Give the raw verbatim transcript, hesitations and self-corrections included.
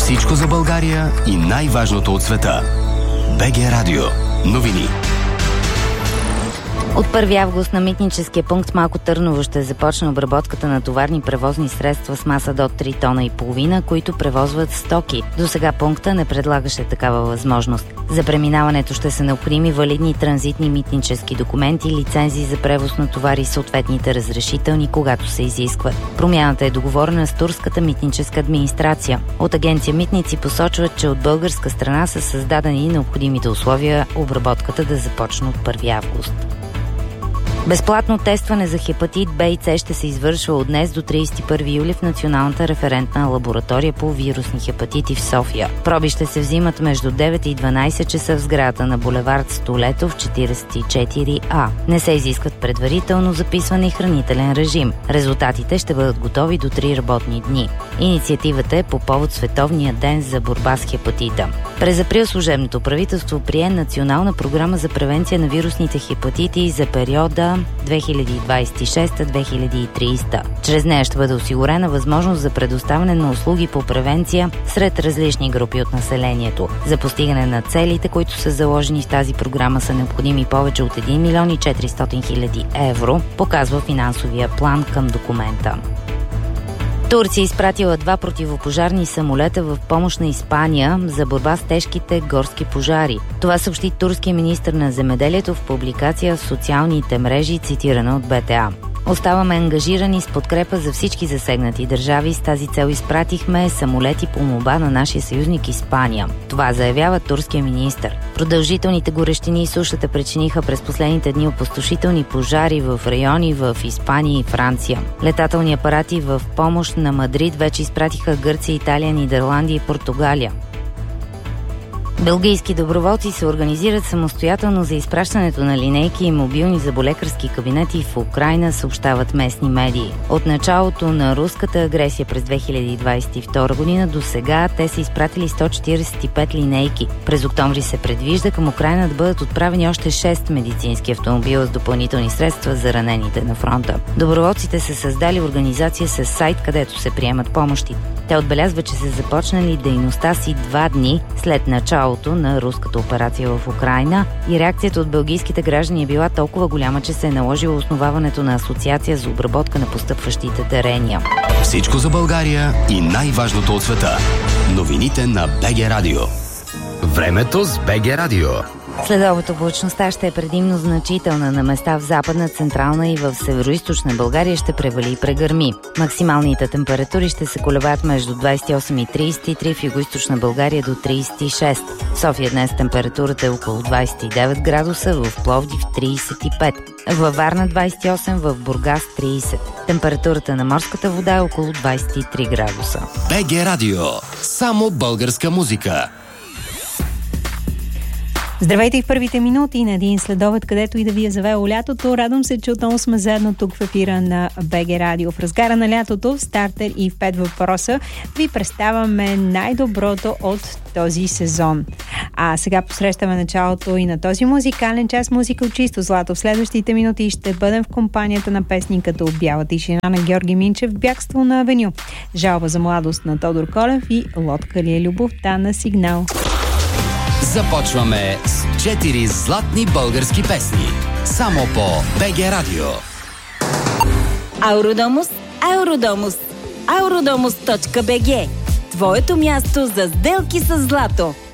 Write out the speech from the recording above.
Всичко за България и най-важното от света. БГ Радио. Новини. От първи август на митническия пункт Малко Търново ще започне обработката на товарни превозни средства с маса до три тона и половина, които превозват стоки. До сега пункта не предлагаше такава възможност. За преминаването ще са необходими валидни транзитни митнически документи, лицензии за превоз на товари и съответните разрешителни, когато се изискват. Промяната е договорена с турската митническа администрация. От агенция Митници посочват, че от българска страна са създадени необходимите условия обработката да започне от първи август. Безплатно тестване за хепатит Б и С ще се извършва от днес до тридесет и първи юли в Националната референтна лаборатория по вирусни хепатити в София. Проби ще се взимат между девет и дванадесет часа в сградата на булевард Столетов четиридесет и четири А. Не се изискват предварително записване и хранителен режим. Резултатите ще бъдат готови до три работни дни. Инициативата е по повод Световния ден за борба с хепатита. През април служебното правителство прие национална програма за превенция на вирусните хепатити за периода две хиляди двадесет и шеста до две хиляди и тридесета. Чрез нея ще бъде осигурена възможност за предоставяне на услуги по превенция сред различни групи от населението. За постигане на целите, които са заложени в тази програма, са необходими повече от един милион и четиристотин хиляди евро, показва финансовия план към документа. Турция изпратила два противопожарни самолета в помощ на Испания за борба с тежките горски пожари. Това съобщи турския министър на земеделието в публикация в социалните мрежи, цитирана от Б Т А. Оставаме ангажирани с подкрепа за всички засегнати държави. С тази цел изпратихме самолети по молба на нашия съюзник Испания. Това заявява турския министър. Продължителните горещини и сушата причиниха през последните дни опустошителни пожари в райони в Испания и Франция. Летателни апарати в помощ на Мадрид вече изпратиха Гърция, Италия, Нидерландия и Португалия. Белгийски доброволци се организират самостоятелно за изпращането на линейки и мобилни зъболекарски кабинети в Украйна, съобщават местни медии. От началото на руската агресия през две хиляди двадесет и втора година до сега те са изпратили сто четиридесет и пет линейки. През октомври се предвижда към Украйна да бъдат отправени още шест медицински автомобила с допълнителни средства за ранените на фронта. Доброволците са създали организация с сайт, където се приемат помощи. Те отбелязват, че са започнали дейността си два дни след началото на руската операция в Украйна и реакцията от белгийските граждани е била толкова голяма, че се е наложило основаването на асоциация за обработка на постъпващите дарения. Всичко за България и най-важното от света. Новините на БГ Радио. Времето с БГ Радио. Следобед облачността ще е предимно значителна. На места в Западна, Централна и в Североизточна България ще превали и прегърми. Максималните температури ще се колебаят между двадесет и осем и тридесет и три, в Югоизточна България до тридесет и шест. В София днес температурата е около двадесет и девет градуса, в Пловдив тридесет и пет, във Варна двадесет и осем, в Бургас тридесет. Температурата на морската вода е около двадесет и три градуса. БГ Радио. Само българска музика. Здравейте и в първите минути на един следобед, където и да ви е завело лятото. Радвам се, че отново сме заедно тук в ефира на БГ Радио. В разгара на лятото, в стартер и в пет въпроса ви представяме най-доброто от този сезон. А сега посрещаме началото и на този музикален час музика от чисто злато. В следващите минути ще бъдем в компанията на песни като Бяла тишина на Георги Минчев, Бягство на Авеню, Жалба за младост на Тодор Колев и Лодка ли е любовта на Сигнал. Започваме с четири златни български песни. Само по БГ Радио. Ауродомус, Ауродомус, ауродомус точка би джи. Твоето място за сделки с злато.